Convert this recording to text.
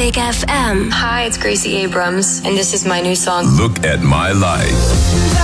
Big FM. Hi, it's Gracie Abrams, and this is my new song. Look at My Life.